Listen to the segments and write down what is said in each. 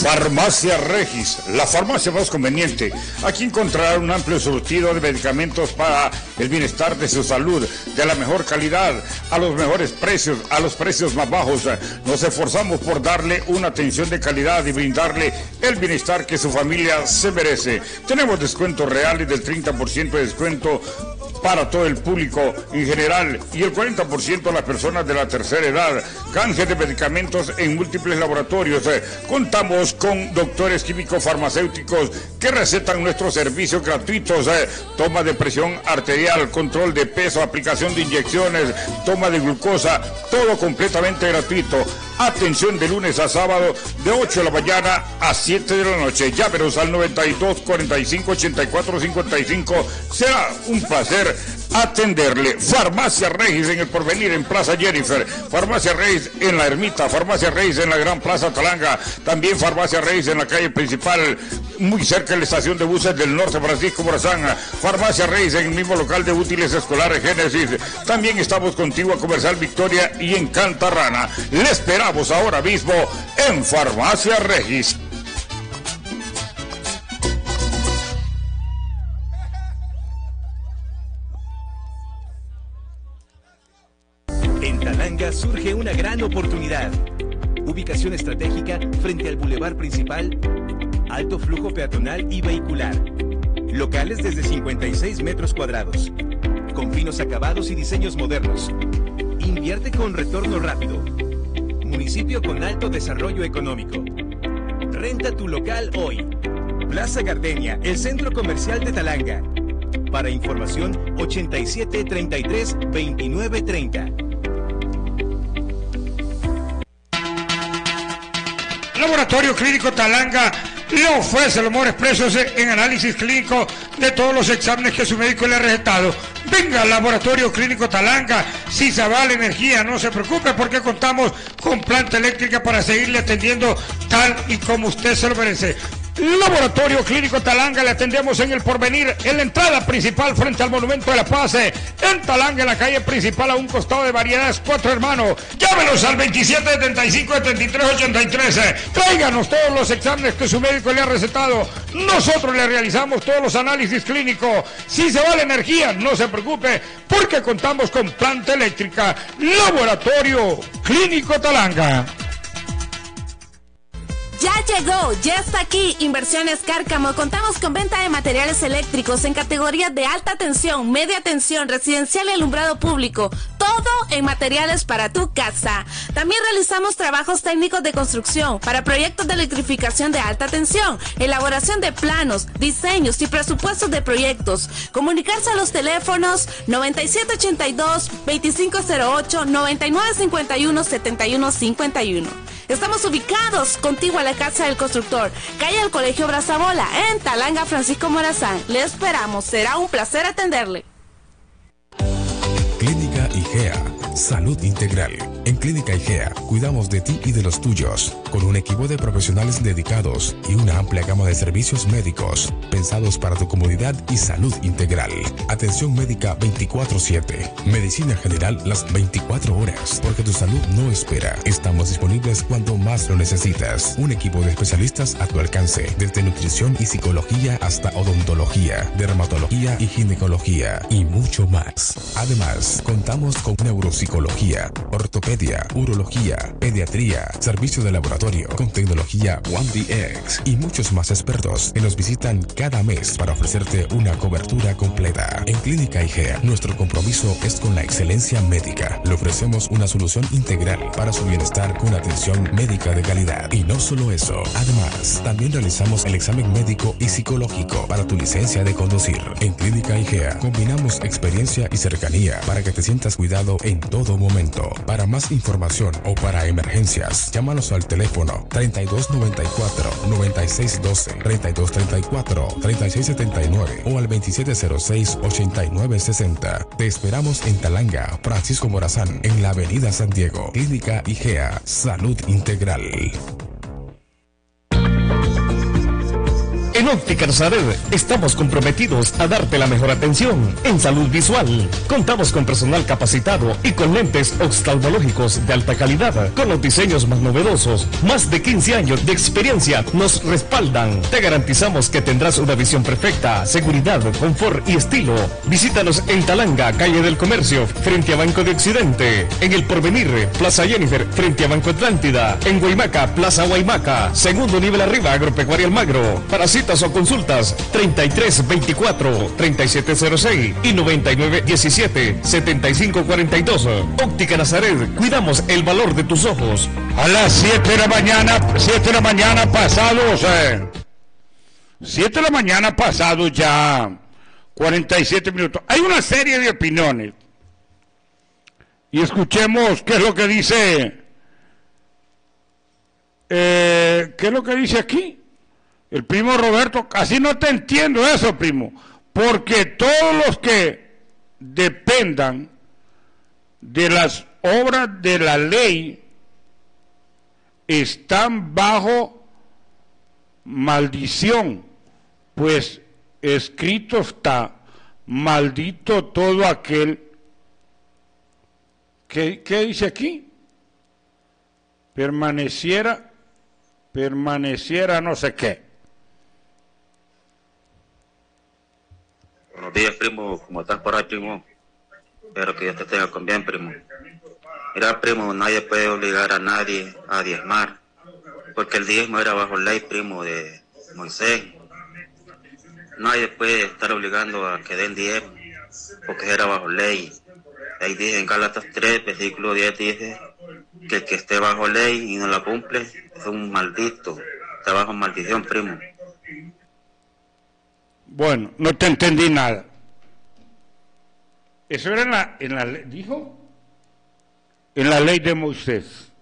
Farmacia Regis, la farmacia más conveniente. Aquí encontrará un amplio surtido de medicamentos para el bienestar de su salud, de la mejor calidad, a los mejores precios, a los precios más bajos. Nos esforzamos por darle una atención de calidad y brindarle el bienestar que su familia se merece. Tenemos descuentos reales del 30% de descuento para todo el público en general y el 40% a las personas de la tercera edad. Canje de medicamentos en múltiples laboratorios. Contamos con doctores químicos farmacéuticos que recetan nuestros servicios gratuitos. Toma de presión arterial, control de peso, aplicación de inyecciones, toma de glucosa, todo completamente gratuito. Atención de lunes a sábado de 8 de la mañana a 7 de la noche. Llámenos al 92 45 84 55. Será un placer atenderle. Farmacia Regis en El Porvenir, en Plaza Jennifer. Farmacia Regis en La Ermita. Farmacia Regis en la Gran Plaza Talanga. También Farmacia Regis en la calle principal, muy cerca de la estación de buses del Norte, Francisco Morazán. Farmacia Regis en el mismo local de útiles escolares Génesis. También estamos contigo a Comercial Victoria y en Cantarrana. Le esperamos ahora mismo en Farmacia Regis. En Talanga surge una gran oportunidad. Ubicación estratégica frente al bulevar principal, alto flujo peatonal y vehicular. Locales desde 56 metros cuadrados, con finos acabados y diseños modernos. Invierte con retorno rápido. Municipio con alto desarrollo económico. Renta tu local hoy. Plaza Gardenia, el centro comercial de Talanga. Para información, 87 33 29 30. Laboratorio Clínico Talanga le ofrece los mejores precios en análisis clínico de todos los exámenes que su médico le ha recetado. Venga al Laboratorio Clínico Talanga. Si se va la energía, no se preocupe porque contamos con planta eléctrica para seguirle atendiendo tal y como usted se lo merece. Laboratorio Clínico Talanga, le atendemos en El Porvenir, en la entrada principal frente al Monumento de la Paz, en Talanga, en la calle principal, a un costado de Variedades Cuatro Hermanos. Llámenos al 2775-7383. Tráiganos todos los exámenes que su médico le ha recetado. Nosotros le realizamos todos los análisis clínicos. Si se va la energía, no se preocupe porque contamos con planta eléctrica. Laboratorio Clínico Talanga. Ya llegó, ya está aquí Inversiones Cárcamo. Contamos con venta de materiales eléctricos en categorías de alta tensión, media tensión, residencial y alumbrado público. Todo en materiales para tu casa. También realizamos trabajos técnicos de construcción para proyectos de electrificación de alta tensión, elaboración de planos, diseños y presupuestos de proyectos. Comunicarse a los teléfonos 9782-2508, 9951-7151. Estamos ubicados contigo a la Casa del Constructor, calle del Colegio Brazabola, en Talanga, Francisco Morazán. Le esperamos, será un placer atenderle. Clínica IGEA, salud integral. En Clínica IGEA cuidamos de ti y de los tuyos, con un equipo de profesionales dedicados y una amplia gama de servicios médicos pensados para tu comodidad y salud integral. Atención médica 24/7, medicina general las 24 horas, porque tu salud no espera. Estamos disponibles cuando más lo necesitas. Un equipo de especialistas a tu alcance, desde nutrición y psicología hasta odontología, dermatología y ginecología y mucho más. Además, contamos con neuropsicología, ortopedia, urología, pediatría, servicio de laboratorio con tecnología 1DX y muchos más expertos que nos visitan cada mes para ofrecerte una cobertura completa. En Clínica IGEA, nuestro compromiso es con la excelencia médica. Le ofrecemos una solución integral para su bienestar con atención médica de calidad. Y no solo eso, además, también realizamos el examen médico y psicológico para tu licencia de conducir. En Clínica IGEA combinamos experiencia y cercanía para que te sientas cuidado en todo momento. Para más información o para emergencias, llámanos al teléfono 3294-9612, 3234-3679 o al 2706-8960. Te esperamos en Talanga, Francisco Morazán, en la Avenida San Diego. Clínica IGEA, salud integral. En Óptica Nazaret estamos comprometidos a darte la mejor atención en salud visual. Contamos con personal capacitado y con lentes oftalmológicos de alta calidad, con los diseños más novedosos. Más de 15 años de experiencia nos respaldan. Te garantizamos que tendrás una visión perfecta, seguridad, confort y estilo. Visítanos en Talanga, calle del Comercio, frente a Banco de Occidente. En El Porvenir, Plaza Jennifer, frente a Banco Atlántida. En Guaymaca, Plaza Guaymaca, segundo nivel arriba, Agropecuaria Almagro. Para citas o consultas, 3324-3706 y 9917-7542. Óptica Nazaret, cuidamos el valor de tus ojos. A las 7 de la mañana pasados, 7 de la mañana pasados ya 47 minutos. Hay una serie de opiniones. Y escuchemos qué es lo que dice, qué es lo que dice aquí el primo Roberto. Así no te entiendo eso, primo, porque todos los que dependan de las obras de la ley están bajo maldición, pues escrito está: maldito todo aquel. ¿Qué dice aquí? Permaneciera no sé qué. Buenos días, primo. ¿Cómo estás por ahí, primo? Espero que Dios te tenga con bien, primo. Mira, primo, nadie puede obligar a nadie a diezmar, porque el diezmo era bajo ley, primo, de Moisés. Nadie puede estar obligando a que den diezmo, porque era bajo ley. Ahí dice en Gálatas 3, versículo 10, dice que el que esté bajo ley y no la cumple es un maldito, está bajo maldición, primo. Bueno, no te entendí nada. Eso era en la ley, dijo, en la ley de Moisés.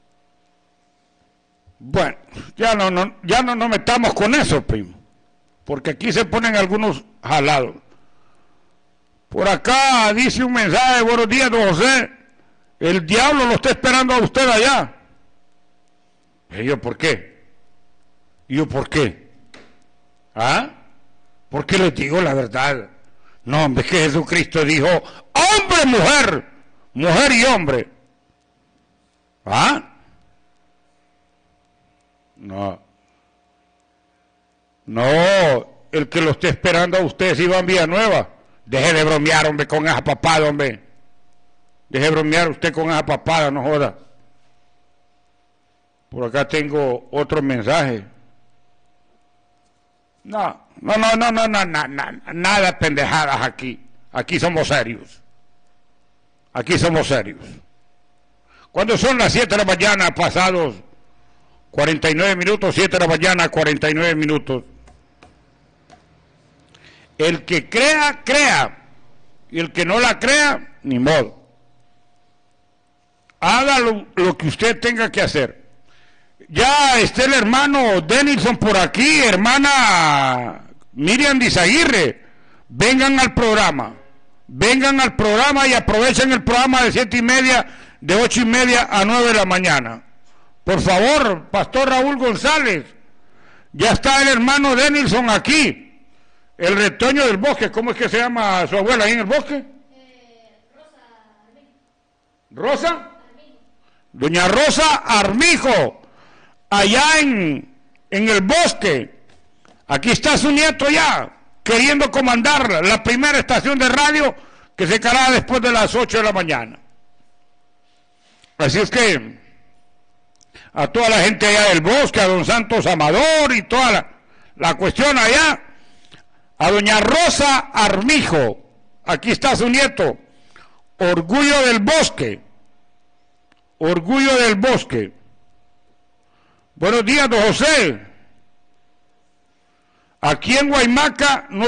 Bueno, ya no nos metamos con eso, primo, porque aquí se ponen algunos jalados. Por acá dice un mensaje: buenos días, don José, el diablo lo está esperando a usted allá. ¿Y yo por qué? ¿Y yo por qué? ¿Ah? Porque les digo la verdad. No, hombre, es que Jesucristo dijo: hombre, mujer, mujer y hombre. ¿Ah? No, el que lo esté esperando a usted es Iván Villanueva. Deje de bromear, hombre, con esa papada, hombre. Deje de bromear usted con esa papada, no joda. Por acá tengo otro mensaje. No, nada pendejadas aquí. Aquí somos serios. Aquí somos serios. Cuando son las 7 de la mañana, pasados 49 minutos, 7 de la mañana, 49 minutos. El que crea, crea. Y el que no la crea, ni modo. Haga lo que usted tenga que hacer. Ya está el hermano Denilson por aquí, hermana Miriam Dizaguirre. Vengan al programa y aprovechen el programa de 7:30, de 8:30 a 9 de la mañana. Por favor, Pastor Raúl González. Ya está el hermano Denilson aquí. El retoño del bosque, ¿cómo es que se llama su abuela ahí en el bosque? Rosa Armijo. Doña Rosa Armijo, allá en el bosque. Aquí está su nieto ya, queriendo comandar la primera estación de radio que se carga después de las 8 de la mañana. Así es que a toda la gente allá del bosque, a don Santos Amador y toda la cuestión allá, a doña Rosa Armijo, aquí está su nieto, orgullo del bosque. Buenos días, don José. Aquí en Guaymaca no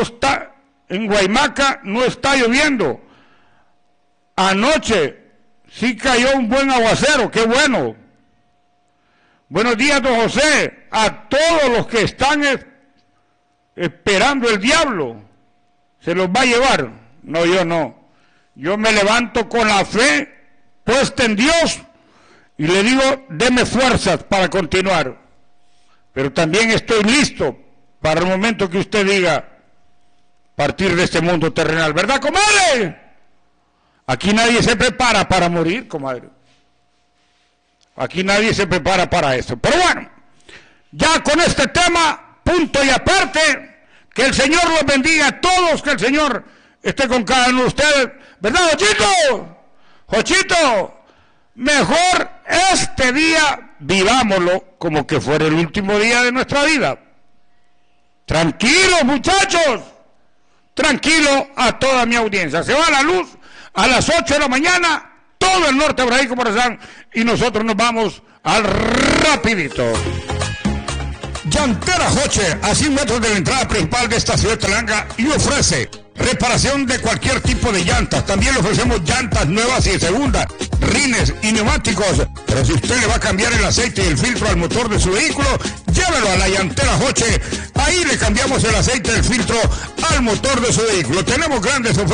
está lloviendo. Anoche sí cayó un buen aguacero, qué bueno. Buenos días, don José, a todos los que están esperando el diablo, se los va a llevar. No, yo no. Yo me levanto con la fe puesta en Dios y le digo: deme fuerzas para continuar. Pero también estoy listo para el momento que usted diga partir de este mundo terrenal, ¿verdad, comadre? Aquí nadie se prepara para morir, comadre. Aquí nadie se prepara para eso. Pero bueno, ya con este tema, punto y aparte, que el Señor los bendiga a todos, que el Señor esté con cada uno de ustedes, ¿verdad, Jochito? Jochito, mejor este día vivámoslo como que fuera el último día de nuestra vida. Tranquilos, muchachos, tranquilo a toda mi audiencia. Se va la luz a las 8 de la mañana, todo el norte de Ibraí Morazán, y nosotros nos vamos al rapidito. Llantera Joche, a 100 metros de la entrada principal de esta ciudad de Talanga, y ofrece reparación de cualquier tipo de llantas. También le ofrecemos llantas nuevas y de segunda, rines y neumáticos. Pero si usted le va a cambiar el aceite y el filtro al motor de su vehículo, llévelo a la Llantera Joche. Ahí le cambiamos el aceite y el filtro al motor de su vehículo. Tenemos grandes ofertas